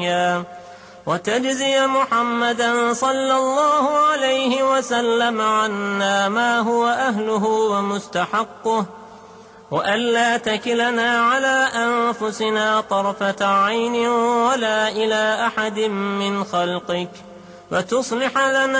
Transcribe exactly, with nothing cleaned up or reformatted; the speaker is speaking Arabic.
الدنيا، وتجزي محمدا صلى الله عليه وسلم عنا ما هو أهله ومستحقه، وألا تكلنا على أنفسنا طرفة عين ولا إلى أحد من خلقك، وتصلح لنا